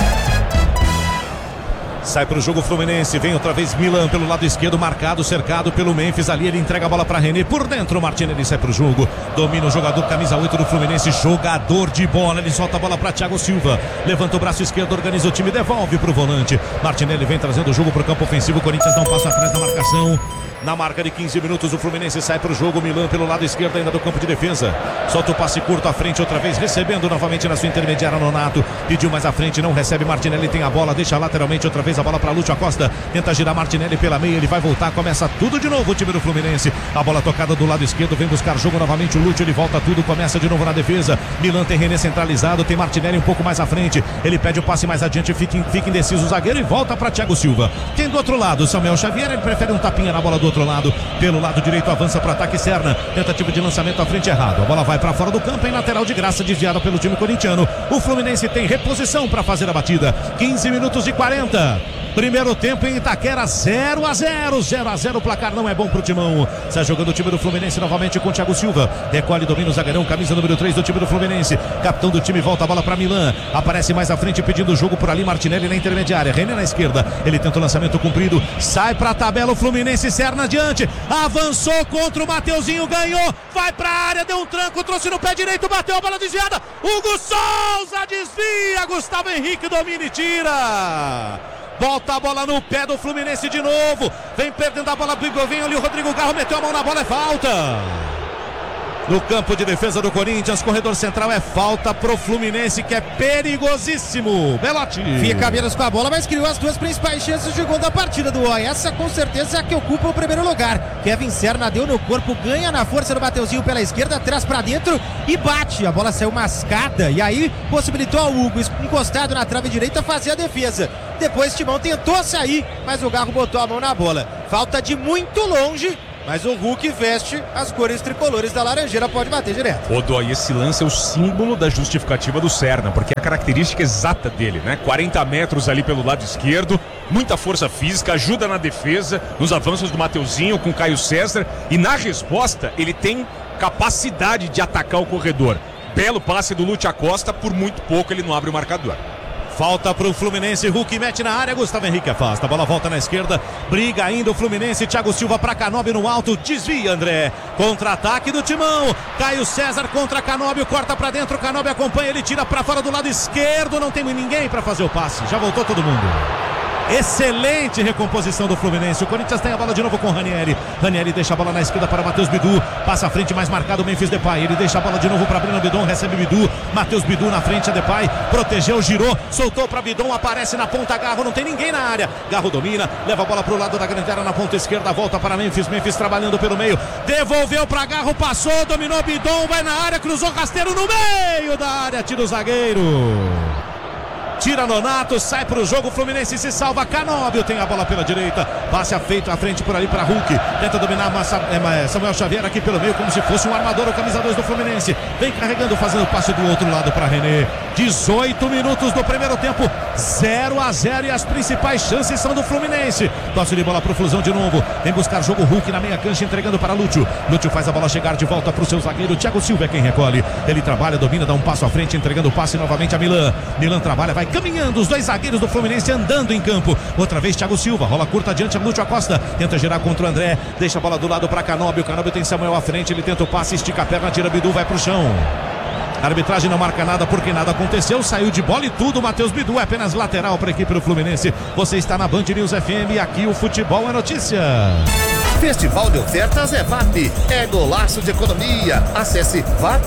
S3: Sai para o jogo Fluminense, vem outra vez Milan pelo lado esquerdo, marcado, cercado pelo Memphis, ali ele entrega a bola para René, por dentro o Martinelli sai para o jogo, domina o jogador, camisa 8 do Fluminense, jogador de bola, ele solta a bola para Thiago Silva, levanta o braço esquerdo, organiza o time, devolve para o volante, Martinelli vem trazendo o jogo para o campo ofensivo, o Corinthians dá um passo atrás na marcação. Na marca de 15 minutos, o Fluminense sai para o jogo. Milan pelo lado esquerdo ainda do campo de defesa. Solta o passe curto à frente, outra vez recebendo novamente na sua intermediária Nonato. Pediu mais à frente, não recebe. Martinelli tem a bola, deixa lateralmente outra vez a bola para Lúcio Acosta. Tenta girar Martinelli pela meia, ele vai voltar. Começa tudo de novo o time do Fluminense. A bola tocada do lado esquerdo, vem buscar jogo novamente o Lúcio. Ele volta tudo, começa de novo na defesa. Milan tem René centralizado, tem Martinelli um pouco mais à frente. Ele pede o passe mais adiante, fica indeciso o zagueiro e volta para Thiago Silva. Tem do outro lado Samuel Xavier, ele prefere um tapinha na bola do outro lado. Pelo lado direito avança para o ataque Serna. Tentativa de lançamento à frente errado. A bola vai para fora do campo em lateral de graça, desviada pelo time corintiano. O Fluminense tem reposição para fazer a batida. 15 minutos e 40. Primeiro tempo em Itaquera, 0-0. O placar não é bom pro Timão. Está jogando o time do Fluminense novamente com o Thiago Silva. Decolhe, domina o zagueirão, camisa número 3 do time do Fluminense. Capitão do time, volta a bola para Milan. Aparece mais à frente pedindo o jogo por ali. Martinelli na intermediária. René na esquerda. Ele tenta o lançamento comprido. Sai para a tabela o Fluminense. Serna perna adiante, avançou contra o Mateuzinho, ganhou, vai pra área, deu um tranco, trouxe no pé direito, bateu a bola desviada, Hugo Souza desvia, Gustavo Henrique domina e tira. Volta a bola no pé do Fluminense de novo, vem perdendo a bola, vem ali o Rodrigo Garro, meteu a mão na bola, é falta. No campo de defesa do Corinthians, corredor central, é falta pro Fluminense, que é perigosíssimo. Belotti.
S4: Fica menos com a bola, mas criou as duas principais chances de gol da partida do OI. Essa com certeza é a que ocupa o primeiro lugar. Kevin Serna deu no corpo, ganha na força do Mateuzinho pela esquerda, traz pra dentro e bate. A bola saiu mascada e aí possibilitou ao Hugo, encostado na trave direita, fazer a defesa. Depois Timão tentou sair, mas o Garro botou a mão na bola. Falta de muito longe. Mas o Hulk veste as cores tricolores da Laranjeira, pode bater direto.
S5: Odói, esse lance é o símbolo da justificativa do Serna, porque é a característica exata dele, né? 40 metros ali pelo lado esquerdo, muita força física, ajuda na defesa, nos avanços do Mateuzinho com o Caio César, e na resposta ele tem capacidade de atacar o corredor. Belo passe do Lúcio Acosta, por muito pouco ele não abre o marcador.
S3: Falta pro Fluminense, Hulk mete na área, Gustavo Henrique afasta, a bola volta na esquerda, briga ainda o Fluminense, Thiago Silva pra Canóbio no alto, desvia André, contra-ataque do Timão, Caio César contra Canóbio, corta pra dentro, Canóbio acompanha, ele tira pra fora do lado esquerdo, não tem ninguém pra fazer o passe, já voltou todo mundo. Excelente recomposição do Fluminense. O Corinthians tem a bola de novo com Ranieri. Ranieri deixa a bola na esquerda para Matheus Bidu. Passa à frente, mais marcado o Memphis Depay. Ele deixa a bola de novo para Breno Bidon. Recebe Bidu. Matheus Bidu na frente, a Depay. Protegeu, girou, soltou para Bidon. Aparece na ponta, Garro. Não tem ninguém na área. Garro domina, leva a bola para o lado da grande área na ponta esquerda. Volta para Memphis. Memphis trabalhando pelo meio. Devolveu para Garro, passou, dominou Bidon. Vai na área, cruzou rasteiro no meio da área. Tira o zagueiro. Tira Nonato, sai pro jogo, o Fluminense se salva, Canóbio tem a bola pela direita, passe feito à frente por ali para Hulk, tenta dominar Samuel Xavier aqui pelo meio, como se fosse um armador, o camisa 2 do Fluminense, vem carregando, fazendo passe do outro lado para René. 18 minutos do primeiro tempo, 0-0 e as principais chances são do Fluminense. Tosse de bola pro Flusão de novo, vem buscar jogo Hulk na meia cancha, entregando para Lúcio. Lúcio faz a bola chegar de volta pro seu zagueiro, Thiago Silva é quem recolhe, ele trabalha, domina, dá um passo à frente, entregando o passe novamente a Milan. Milan trabalha, vai caminhando, os dois zagueiros do Fluminense andando em campo. Outra vez Thiago Silva, rola curta adiante, Lúcio Acosta tenta girar contra o André, deixa a bola do lado para Canóbio. Canóbio tem Samuel à frente, ele tenta o passe, estica a perna, tira Bidu, vai pro chão. A arbitragem não marca nada porque nada aconteceu, saiu de bola e tudo. Matheus Bidu é apenas lateral para a equipe do Fluminense. Você está na Band News FM e aqui o futebol é notícia.
S6: Festival de ofertas é VAP, é golaço de economia. Acesse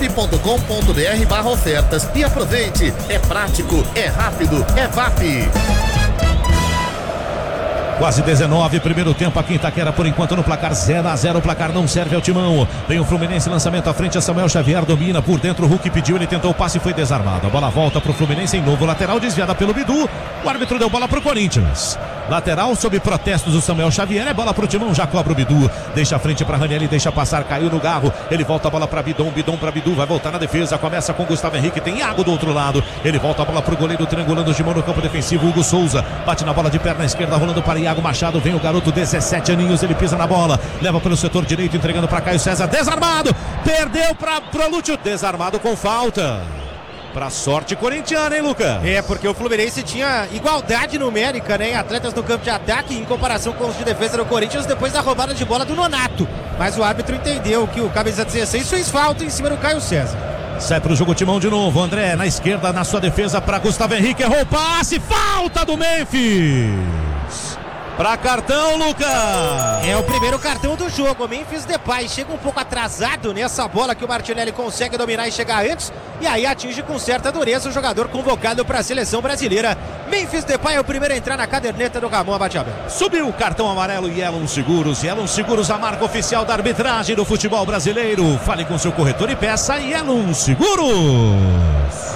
S6: vap.com.br/ofertas e aproveite. É prático, é rápido, é VAP.
S3: Quase 19, primeiro tempo aqui em Itaquera, por enquanto no placar 0-0, o placar não serve ao Timão. Vem o Fluminense, lançamento à frente, a Samuel Xavier domina por dentro, o Hulk pediu, ele tentou o passe e foi desarmado. A bola volta pro Fluminense em novo lateral, desviada pelo Bidu, o árbitro deu bola pro Corinthians. Lateral sob protestos do Samuel Xavier, é bola pro Timão, já cobra o Bidu, deixa a frente pra Ranieri, deixa passar, caiu no Garro, ele volta a bola pra Bidon, Bidon pra Bidu, vai voltar na defesa, começa com Gustavo Henrique, tem Iago do outro lado, ele volta a bola pro goleiro, triangulando o Timão no campo defensivo, Hugo Souza, bate na bola de perna esquerda, rolando para Iago Machado, vem o garoto, 17 aninhos, ele pisa na bola, leva pelo setor direito, entregando para Caio César, desarmado, perdeu para Lúcio, desarmado com falta. Pra sorte corintiana, hein, Luca?
S4: É, porque o Fluminense tinha igualdade numérica, né, em atletas no campo de ataque em comparação com os de defesa do Corinthians depois da roubada de bola do Nonato. Mas o árbitro entendeu que o camisa 16 fez falta em cima do Caio César.
S3: Sai pro jogo Timão de novo, André na esquerda, na sua defesa para Gustavo Henrique, errou o passe, falta do Memphis. Pra cartão, Lucas!
S4: É o primeiro cartão do jogo. O Memphis Depay chega um pouco atrasado nessa bola que o Martinelli consegue dominar e chegar antes. E aí atinge com certa dureza o jogador convocado para a seleção brasileira. Memphis Depay é o primeiro a entrar na caderneta do Ramon Abate-Aberto.
S3: Subiu o cartão amarelo e Yellow Seguros. Yellow Seguros, a marca oficial da arbitragem do futebol brasileiro. Fale com seu corretor e peça Yellow Seguros.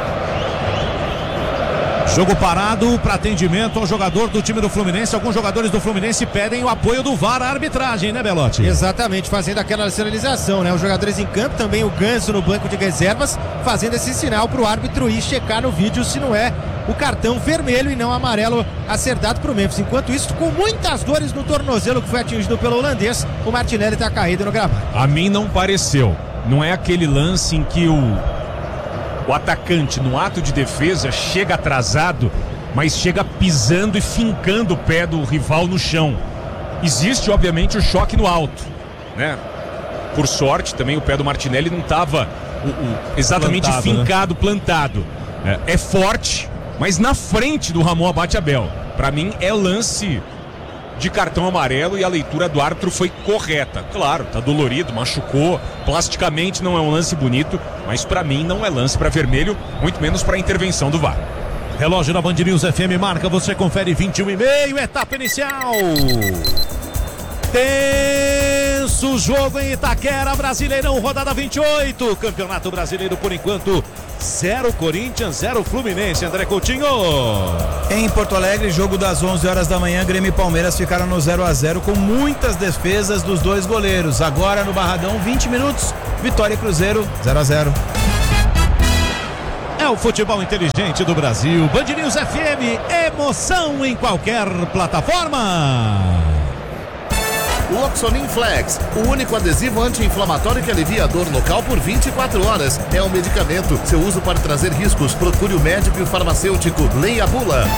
S3: Jogo parado para atendimento ao jogador do time do Fluminense. Alguns jogadores do Fluminense pedem o apoio do VAR à arbitragem, né, Belotti?
S4: Exatamente, fazendo aquela sinalização, né? Os jogadores em campo, também o Ganso no banco de reservas, fazendo esse sinal para o árbitro ir checar no vídeo se não é o cartão vermelho e não amarelo a ser dado para o Memphis. Enquanto isso, com muitas dores no tornozelo que foi atingido pelo holandês, o Martinelli está caído no gramado.
S5: A mim não pareceu. Não é aquele lance em que o atacante, no ato de defesa, chega atrasado, mas chega pisando e fincando o pé do rival no chão. existe obviamente o choque no alto, né? Por sorte também o pé do Martinelli não estava exatamente
S3: plantado,
S5: fincado, né? Plantado. É forte, mas na frente do Ramon Abate-Abel. Para mim é lance de cartão amarelo e a leitura do árbitro foi correta. Claro, tá dolorido, machucou, plasticamente não é um lance bonito, mas para mim não é lance para vermelho, muito menos para intervenção do VAR.
S3: Relógio da Band News FM marca, você confere 21:30, etapa inicial. Tenso jogo em Itaquera, Brasileirão, rodada 28. Campeonato Brasileiro, por enquanto, 0 Corinthians, 0 Fluminense. André Coutinho.
S1: Em Porto Alegre, jogo das 11 horas da manhã, Grêmio e Palmeiras ficaram no 0-0 com muitas defesas dos dois goleiros. Agora no Barradão, 20 minutos, Vitória e Cruzeiro, 0-0.
S3: É o futebol inteligente do Brasil. Band News FM, emoção em qualquer plataforma.
S6: Loxonin Flex, o único adesivo anti-inflamatório que alivia a dor local por 24 horas. É um medicamento. Seu uso pode trazer riscos. Procure o médico e o farmacêutico. Leia a bula.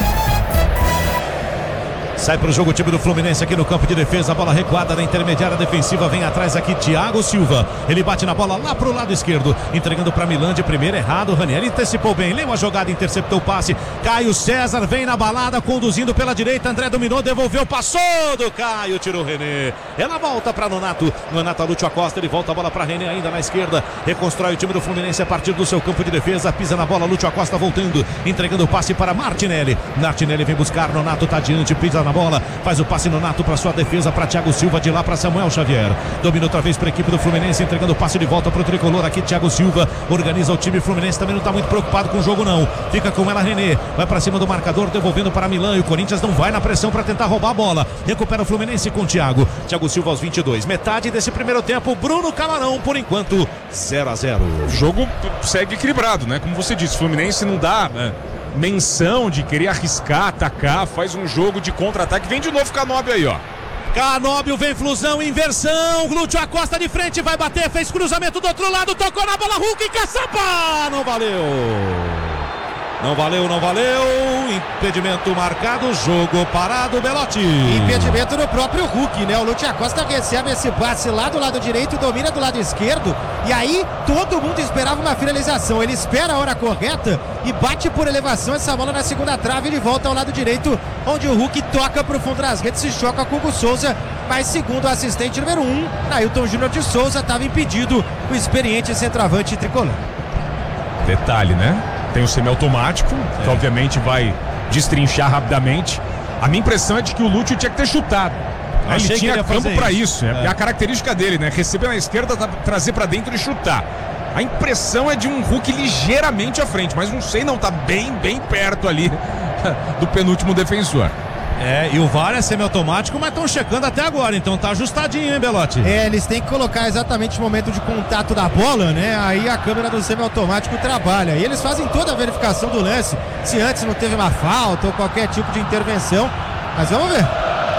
S3: Sai pro jogo o time do Fluminense aqui no campo de defesa, a bola recuada na intermediária defensiva, vem atrás aqui Thiago Silva, ele bate na bola lá pro lado esquerdo, entregando pra Milan de primeira, errado, Ranieri antecipou bem, leu a jogada, interceptou o passe, Caio César vem na balada, conduzindo pela direita, André dominou, devolveu, passou do Caio, tirou o René, ela volta pra Nonato Lúcio Acosta, ele volta a bola pra René ainda na esquerda, reconstrói o time do Fluminense a partir do seu campo de defesa, pisa na bola, Lúcio Acosta voltando, entregando o passe para Martinelli vem buscar, Nonato tá adiante, pisa na bola, faz o passe Nonato para sua defesa, para Thiago Silva, de lá para Samuel Xavier, domina outra vez para a equipe do Fluminense, entregando o passe de volta para o tricolor, aqui Thiago Silva, organiza o time, Fluminense também não está muito preocupado com o jogo não, fica com ela René, vai para cima do marcador, devolvendo para Milan, e o Corinthians não vai na pressão para tentar roubar a bola, recupera o Fluminense com Thiago Silva aos 22, metade desse primeiro tempo, Bruno Camarão, por enquanto 0-0.
S5: O jogo segue equilibrado, né? Como você disse, o Fluminense não dá, né, menção de querer arriscar, atacar, faz um jogo de contra-ataque, vem de novo Canóbio aí, ó.
S3: Canóbio vem flusão, inversão, Lúcio Acosta de frente, vai bater, fez cruzamento do outro lado, tocou na bola, Hulk e caçapa, não valeu, impedimento marcado, jogo parado, Belotti.
S4: Impedimento do próprio Hulk, né? O Lúcio Acosta recebe esse passe lá do lado direito, domina do lado esquerdo, e aí todo mundo esperava uma finalização, ele espera a hora correta e bate por elevação essa bola na segunda trave, ele volta ao lado direito, onde o Hulk toca pro fundo das redes, se choca com o Hugo Souza, mas segundo o assistente número 1, Nailton Júnior de Souza, estava impedido o experiente centroavante tricolor.
S5: Detalhe, né? Tem o semiautomático, que obviamente vai destrinchar rapidamente. A minha impressão é de que o Lúcio tinha que ter chutado. Ele tinha campo para isso, é a característica dele, né? Receber na esquerda, trazer para dentro e chutar. A impressão é de um Hulk ligeiramente à frente, mas não sei, não, tá bem perto ali do penúltimo defensor.
S3: E o VAR é semiautomático, mas estão checando até agora, então tá ajustadinho, hein, Belotti?
S4: Eles têm que colocar exatamente o momento de contato da bola, né? Aí a câmera do semiautomático trabalha. E eles fazem toda a verificação do lance, se antes não teve uma falta ou qualquer tipo de intervenção. Mas vamos ver.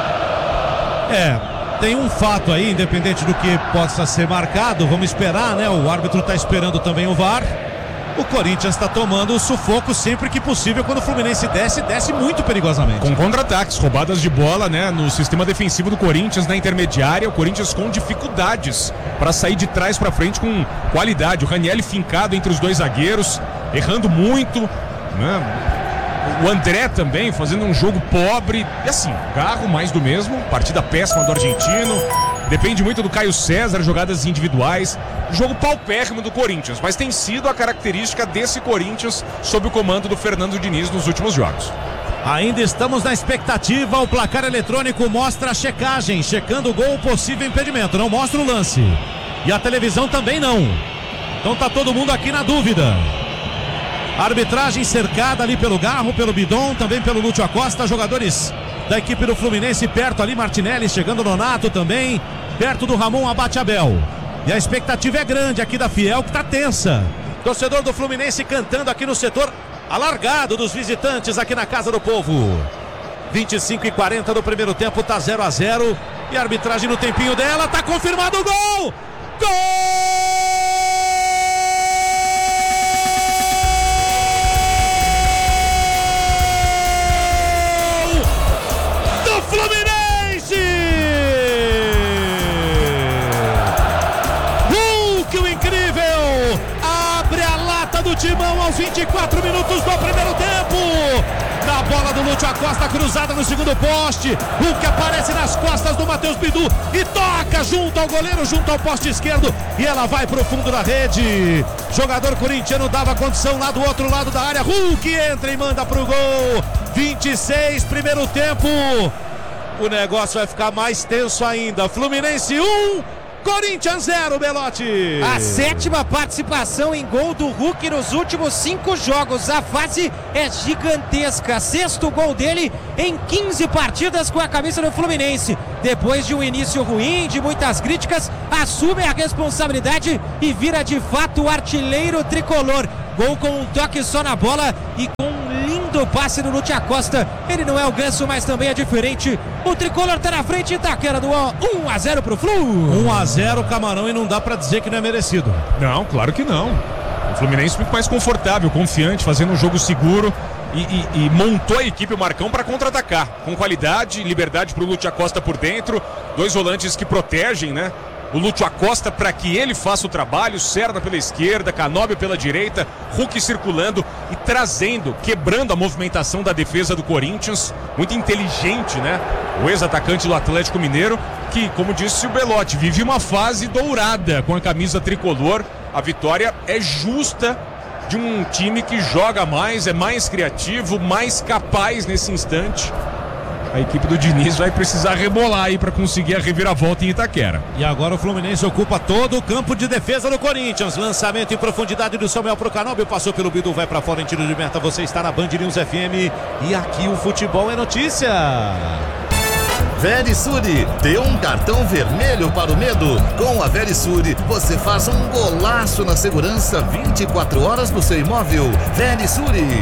S3: Tem um fato aí, independente do que possa ser marcado, vamos esperar, né? O árbitro tá esperando também o VAR. O Corinthians está tomando o sufoco sempre que possível. Quando o Fluminense desce muito perigosamente.
S5: Com contra-ataques, roubadas de bola, né? No sistema defensivo do Corinthians, na intermediária, o Corinthians com dificuldades para sair de trás para frente com qualidade. O Ranieri fincado entre os dois zagueiros, errando muito, né? O André também fazendo um jogo pobre. E assim, Garro mais do mesmo, partida péssima do argentino. Depende muito do Caio César, jogadas individuais. Jogo paupérrimo do Corinthians, mas tem sido a característica desse Corinthians sob o comando do Fernando Diniz nos últimos jogos.
S3: Ainda estamos na expectativa, o placar eletrônico mostra a checagem, checando o gol, possível impedimento, não mostra o lance. E a televisão também não. Então tá todo mundo aqui na dúvida. Arbitragem cercada ali pelo Garro, pelo Bidon, também pelo Lúcio Acosta, jogadores da equipe do Fluminense perto ali, Martinelli chegando, Nonato também, perto do Ramon Abate-Abel. E a expectativa é grande aqui da Fiel, que tá tensa. Torcedor do Fluminense cantando aqui no setor alargado dos visitantes aqui na Casa do Povo. 25:40 do primeiro tempo, tá 0-0. E a arbitragem no tempinho dela, tá confirmado o gol! Gol! Fluminense! do Timão aos 24 minutos do primeiro tempo. Na bola do Lúcio Acosta, cruzada no segundo poste. Hulk aparece nas costas do Matheus Bidu e toca junto ao goleiro, junto ao poste esquerdo. E ela vai pro fundo da rede. Jogador corintiano dava condição lá do outro lado da área. Hulk entra e manda pro gol. 26, primeiro tempo. O negócio vai ficar mais tenso ainda. Fluminense 1, Corinthians 0, Belotti.
S4: A 7ª participação em gol do Hulk nos últimos 5 jogos. A fase é gigantesca. 6º gol dele em 15 partidas com a camisa do Fluminense. Depois de um início ruim, de muitas críticas, assume a responsabilidade e vira de fato o artilheiro tricolor. Gol com um toque só na bola e com um lindo passe do Lúcio Acosta. Ele não é o Ganso, mas também é diferente. O tricolor tá na frente, Itaquera do 1-0 pro Flu.
S3: 1-0 Camarão, e não dá pra dizer que não é merecido.
S5: Não, claro que não. O Fluminense muito mais confortável, confiante, fazendo um jogo seguro e montou a equipe, o Marcão, para contra-atacar. Com qualidade, liberdade pro Lúcio Acosta por dentro. 2 volantes que protegem, né? O Lúcio Acosta para que ele faça o trabalho, Serna pela esquerda, Canóbio pela direita, Hulk circulando e trazendo, quebrando a movimentação da defesa do Corinthians. Muito inteligente, né? O ex-atacante do Atlético Mineiro, que, como disse o Belotti, vive uma fase dourada com a camisa tricolor. A vitória é justa de um time que joga mais, é mais criativo, mais capaz nesse instante. A equipe do Diniz vai precisar rebolar aí para conseguir a reviravolta em Itaquera.
S3: E agora o Fluminense ocupa todo o campo de defesa do Corinthians. Lançamento em profundidade do Samuel pro Canóbio, passou pelo Bidu, vai para fora em tiro de meta. Você está na Band News FM e aqui o futebol é notícia.
S6: Verisure, dê um cartão vermelho para o medo. Com a Verisure, você faz um golaço na segurança 24 horas do seu imóvel. Verisure.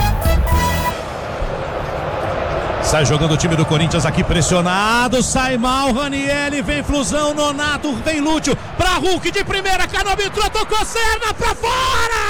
S3: Sai jogando o time do Corinthians aqui pressionado, sai mal, Ranieri, vem Flusão, Nonato, vem Lúcio, pra Hulk de primeira, Canóbio entrou, tocou, Serna pra fora!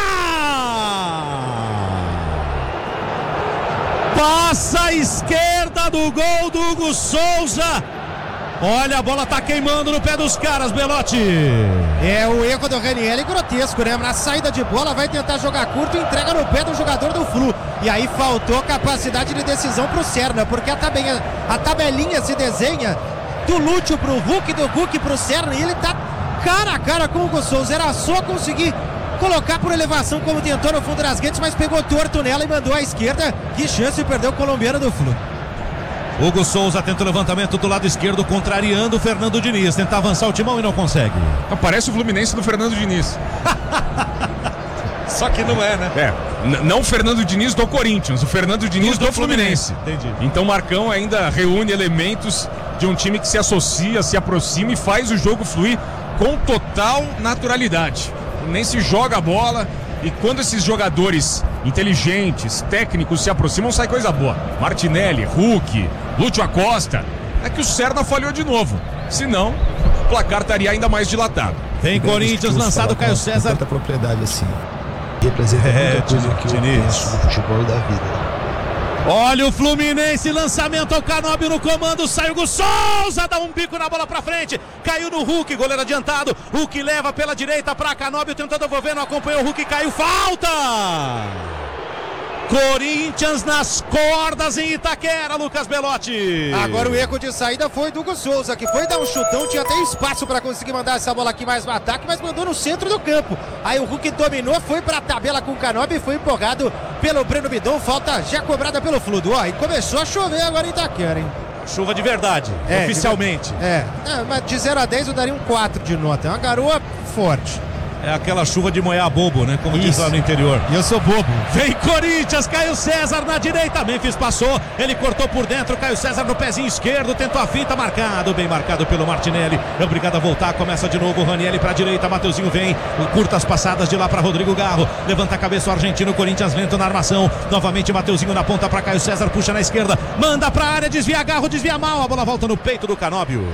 S3: Passa a esquerda do gol do Hugo Souza. Olha, a bola tá queimando no pé dos caras, Belotti.
S4: É o erro do Ranieri grotesco, né? Na saída de bola vai tentar jogar curto e entrega no pé do jogador do Flu. E aí faltou capacidade de decisão pro Serna, porque a tabelinha se desenha do Lúcio pro Hulk, do Hulk pro Serna, e ele tá cara a cara com o Hugo Souza. Era só conseguir colocar por elevação como tentou no fundo das redes, mas pegou torto nela e mandou à esquerda. Que chance, perdeu o colombiano do Flu.
S3: Hugo Souza tenta o levantamento do lado esquerdo, contrariando o Fernando Diniz. Tenta avançar o timão e não consegue.
S5: Parece o Fluminense do Fernando Diniz.
S3: Só que não é, né?
S5: Não o Fernando Diniz do Corinthians, o Fernando Diniz do Fluminense.
S3: Entendi.
S5: Então Marcão ainda reúne elementos de um time que se associa, se aproxima e faz o jogo fluir com total naturalidade. Nem se joga a bola. E quando esses jogadores inteligentes, técnicos se aproximam, sai coisa boa. Martinelli, Hulk, Lúcio Acosta. É que o Serna falhou de novo. Senão, o placar estaria ainda mais dilatado.
S3: Tem Corinthians, lançado Caio César.
S7: Tanta propriedade assim. Representa muita coisa que eu penso do futebol da vida.
S3: Olha o Fluminense, lançamento ao Canóbio no comando, sai o Hugo Souza, dá um bico na bola pra frente, caiu no Hulk, goleiro adiantado, Hulk leva pela direita pra Canóbio, tentando devolver, não acompanhou o Hulk, caiu, falta! Corinthians nas cordas em Itaquera, Lucas Belotti.
S4: Agora o erro de saída foi do Hugo Souza, que foi dar um chutão, tinha até espaço para conseguir mandar essa bola aqui mais no ataque, mas mandou no centro do campo. Aí o Hulk dominou, foi pra tabela com o Canóbio e foi empolgado pelo Breno Bidon, falta já cobrada pelo Fludo. Ó, e começou a chover agora em Itaquera, hein?
S3: Chuva de verdade, oficialmente.
S4: Mas de 0 a 10 eu daria um 4 de nota, é uma garoa forte.
S3: É aquela chuva de moer bobo, né? Como diz lá no interior.
S4: E eu sou bobo.
S3: Vem Corinthians, Caio César na direita. Memphis passou, ele cortou por dentro. Caio César no pezinho esquerdo, tentou a finta, marcado. Bem marcado pelo Martinelli. É obrigado a voltar, começa de novo o Ranieri pra direita. Mateuzinho vem, curtas passadas de lá pra Rodrigo Garro. Levanta a cabeça o argentino, Corinthians lento na armação. Novamente Mateuzinho na ponta pra Caio César, puxa na esquerda. Manda pra área, desvia Garro, desvia mal. A bola volta no peito do Canóbio.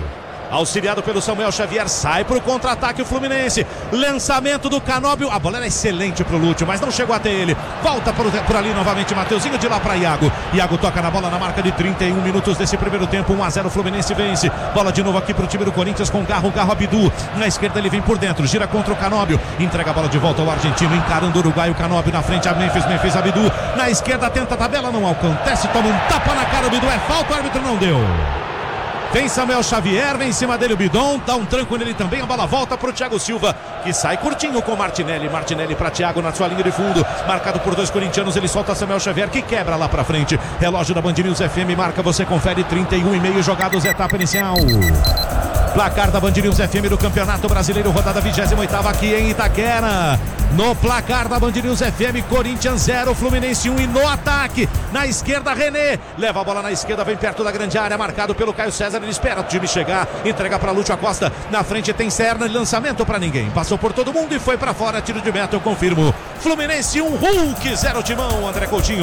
S3: auxiliado pelo Samuel Xavier, sai pro contra-ataque o Fluminense, lançamento do Canóbio, a bola era excelente pro Lúcio, mas não chegou até ele, volta por ali novamente Mateuzinho, de lá para Iago toca na bola na marca de 31 minutos desse primeiro tempo, 1-0 o Fluminense vence, bola de novo aqui pro time do Corinthians com Garro Abdu, na esquerda ele vem por dentro, gira contra o Canóbio, entrega a bola de volta ao argentino, encarando o Uruguai, o Canóbio na frente, a Memphis Abdu, na esquerda tenta a tabela, não acontece, toma um tapa na cara, o Abdu é falta, o árbitro não deu. Vem Samuel Xavier, vem em cima dele o Bidon, dá um tranco nele também, a bola volta pro Thiago Silva, que sai curtinho com Martinelli para Thiago na sua linha de fundo, marcado por 2 corintianos, ele solta Samuel Xavier, que quebra lá pra frente, relógio da Band News FM, marca, você confere, 31,5 jogados, etapa inicial. Placar da Band News FM do Campeonato Brasileiro, rodada 28ª aqui em Itaquera. No placar da Band News FM, Corinthians 0, Fluminense 1 e no ataque, na esquerda René, leva a bola na esquerda, vem perto da grande área, marcado pelo Caio César, ele espera o time chegar, entrega para Lúcio Acosta, na frente tem Serna, lançamento para ninguém, passou por todo mundo e foi para fora, tiro de meta, eu confirmo. Fluminense 1, Hulk 0, Timão, André Coutinho.